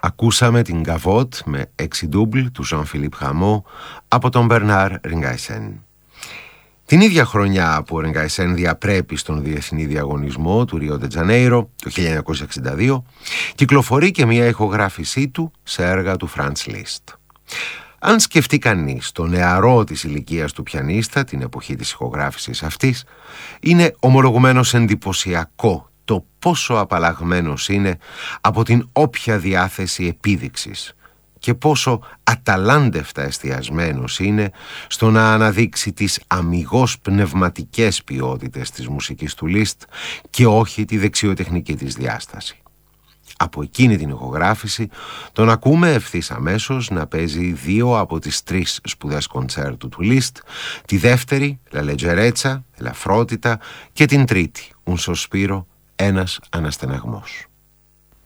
Ακούσαμε την Gavotte με 6 double του Jean-Philippe Rameau από τον Bernard Ringaisen. Την ίδια χρονιά που ο Ringaisen διαπρέπει στον διεθνή διαγωνισμό του Ρίο ντε Τζανέιρο το 1962, κυκλοφορεί και μια ηχογράφησή του σε έργα του Franz Liszt. Αν σκεφτεί κανείς το νεαρό της ηλικίας του πιανίστα την εποχή της ηχογράφησης αυτής, είναι ομολογουμένως εντυπωσιακό το πόσο απαλλαγμένος είναι από την όποια διάθεση επίδειξης και πόσο αταλάντευτα εστιασμένος είναι στο να αναδείξει τις αμιγώς πνευματικές ποιότητες της μουσικής του Liszt και όχι τη δεξιοτεχνική της διάσταση. Από εκείνη την ηχογράφηση τον ακούμε ευθύς αμέσως να παίζει 2 από τις 3 σπουδές κοντσέρτου του Liszt, τη δεύτερη, La Leggerezza, ελαφρότητα, και την τρίτη, Un Sospiro, ένας αναστεναγμός.